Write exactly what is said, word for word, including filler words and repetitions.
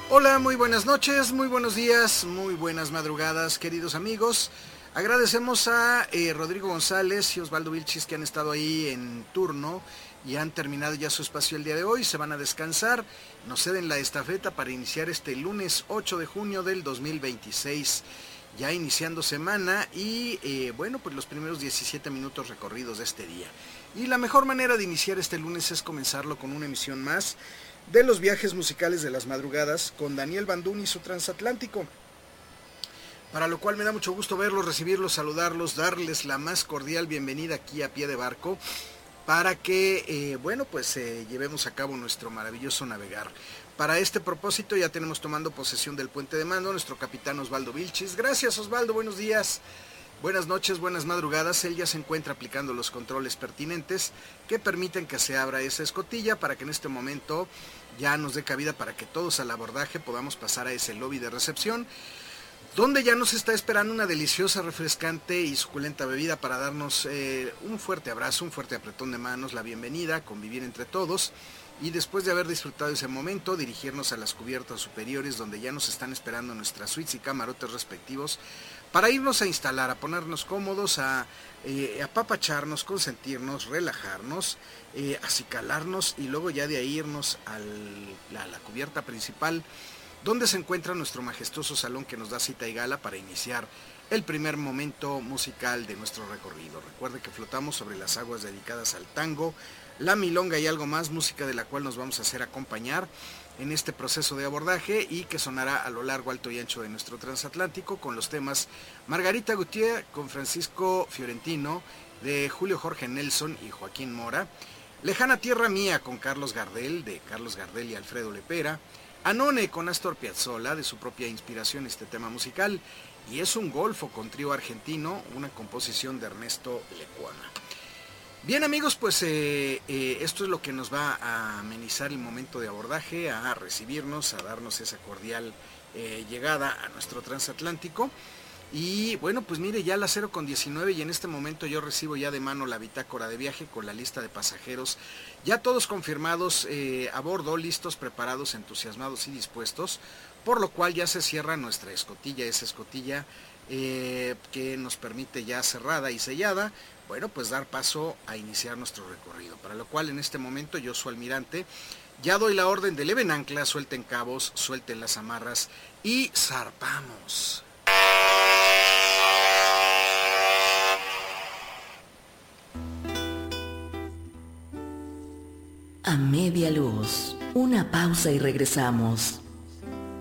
Hola, muy buenas noches, muy buenos días, muy buenas madrugadas, queridos amigos. Agradecemos a eh, Rodrigo González y Osvaldo Vilchis que han estado ahí en turno y han terminado ya su espacio el día de hoy. Se van a descansar, nos ceden la estafeta para iniciar este lunes ocho de junio del dos mil veintiséis. Ya iniciando semana y eh, bueno, pues los primeros diecisiete minutos recorridos de este día. Y la mejor manera de iniciar este lunes es comenzarlo con una emisión más de los viajes musicales de las madrugadas con Daniel Bandún y su transatlántico. Para lo cual me da mucho gusto verlos, recibirlos, saludarlos, darles la más cordial bienvenida aquí a Pie de Barco para que, eh, bueno, pues eh, llevemos a cabo nuestro maravilloso navegar. Para este propósito ya tenemos tomando posesión del puente de mando nuestro capitán Osvaldo Vilchis. Gracias, Osvaldo, buenos días. Buenas noches, buenas madrugadas. Él ya se encuentra aplicando los controles pertinentes que permiten que se abra esa escotilla para que en este momento ya nos dé cabida para que todos al abordaje podamos pasar a ese lobby de recepción, donde ya nos está esperando una deliciosa, refrescante y suculenta bebida para darnos eh, un fuerte abrazo, un fuerte apretón de manos, la bienvenida, convivir entre todos y después de haber disfrutado ese momento, dirigirnos a las cubiertas superiores donde ya nos están esperando nuestras suites y camarotes respectivos para irnos a instalar, a ponernos cómodos, a eh, apapacharnos, consentirnos, relajarnos, eh, acicalarnos y luego ya de ahí irnos al, a la cubierta principal donde se encuentra nuestro majestuoso salón que nos da cita y gala para iniciar el primer momento musical de nuestro recorrido. Recuerde que flotamos sobre las aguas dedicadas al tango, la milonga y algo más, música de la cual nos vamos a hacer acompañar en este proceso de abordaje y que sonará a lo largo, alto y ancho de nuestro transatlántico con los temas Margarita Gutiérrez con Francisco Fiorentino, de Julio Jorge Nelson y Joaquín Mora, Lejana Tierra Mía con Carlos Gardel, de Carlos Gardel y Alfredo Lepera, Anone con Astor Piazzolla, de su propia inspiración este tema musical, y Es un Golfo con Trío Argentino, una composición de Ernesto Lecuona. Bien amigos, pues eh, eh, esto es lo que nos va a amenizar el momento de abordaje, a recibirnos, a darnos esa cordial eh, llegada a nuestro transatlántico. Y bueno, pues mire, ya a las cero con diecinueve y en este momento yo recibo ya de mano la bitácora de viaje con la lista de pasajeros, ya todos confirmados eh, a bordo, listos, preparados, entusiasmados y dispuestos, por lo cual ya se cierra nuestra escotilla, esa escotilla eh, que nos permite ya cerrada y sellada, bueno, pues dar paso a iniciar nuestro recorrido, para lo cual en este momento yo, su almirante, ya doy la orden de leven ancla, suelten cabos, suelten las amarras y zarpamos. A media luz, una pausa y regresamos.